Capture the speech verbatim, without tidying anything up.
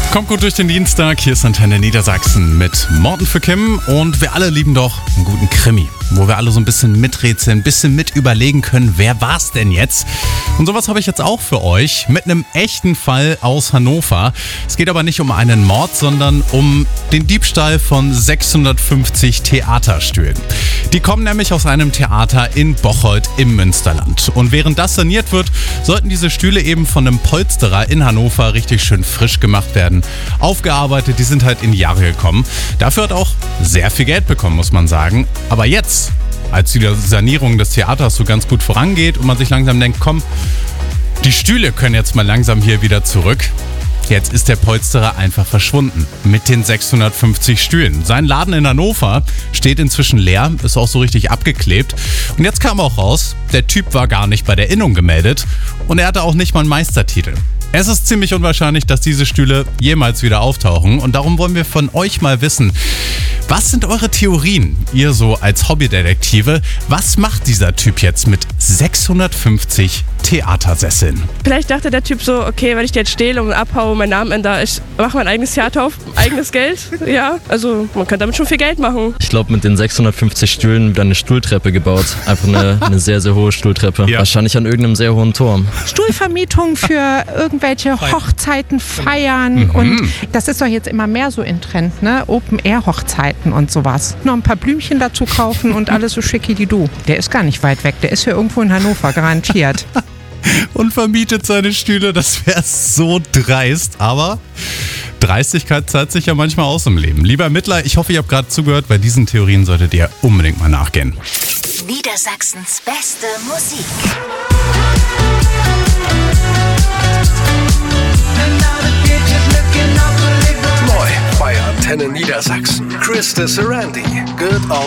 Kommt gut durch den Dienstag, hier ist Antenne Niedersachsen mit Morten für Kim und wir alle lieben doch einen guten Krimi, wo wir alle so ein bisschen miträtseln, ein bisschen mit überlegen können, wer war's denn jetzt? Und sowas habe ich jetzt auch für euch mit einem echten Fall aus Hannover. Es geht aber nicht um einen Mord, sondern um den Diebstahl von sechshundertfünfzig Theaterstühlen. Die kommen nämlich aus einem Theater in Bocholt im Münsterland. Und während das saniert wird, sollten diese Stühle eben von einem Polsterer in Hannover richtig schön frisch gemacht werden. Aufgearbeitet, die sind halt in die Jahre gekommen. Dafür hat auch sehr viel Geld bekommen, muss man sagen. Aber jetzt, als die Sanierung des Theaters so ganz gut vorangeht und man sich langsam denkt, komm, die Stühle können jetzt mal langsam hier wieder zurück. Jetzt ist der Polsterer einfach verschwunden mit den sechshundertfünfzig Stühlen. Sein Laden in Hannover steht inzwischen leer, ist auch so richtig abgeklebt. Und jetzt kam auch raus, der Typ war gar nicht bei der Innung gemeldet und er hatte auch nicht mal einen Meistertitel. Es ist ziemlich unwahrscheinlich, dass diese Stühle jemals wieder auftauchen und darum wollen wir von euch mal wissen, was sind eure Theorien, ihr so als Hobbydetektive? Was macht dieser Typ jetzt mit sechshundertfünfzig Theatersesseln? Vielleicht dachte der Typ so, okay, wenn ich die jetzt stehle und abhaue, meinen Namen ändere, ich mache mein eigenes Theater auf, eigenes Geld. Ja, also man kann damit schon viel Geld machen. Ich glaube, mit den sechshundertfünfzig Stühlen wieder eine Stuhltreppe gebaut. Einfach eine, eine sehr, sehr hohe Stuhltreppe. Ja. Wahrscheinlich an irgendeinem sehr hohen Turm. Stuhlvermietung für irgendwelche Hochzeiten, Feiern. Mhm. Und das ist doch jetzt immer mehr so in Trend, ne? Open-Air-Hochzeiten und sowas. Noch ein paar Blümchen dazu kaufen und alles so schicki-di-du. Der ist gar nicht weit weg. Der ist hier irgendwo in Hannover, garantiert. Und vermietet seine Stühle, das wäre so dreist. Aber Dreistigkeit zahlt sich ja manchmal aus im Leben. Lieber Ermittler, ich hoffe, ihr habt gerade zugehört. Bei diesen Theorien solltet ihr unbedingt mal nachgehen. Niedersachsens beste Musik. Neu bei Antenne Niedersachsen. Chris de Sarandi. Good Old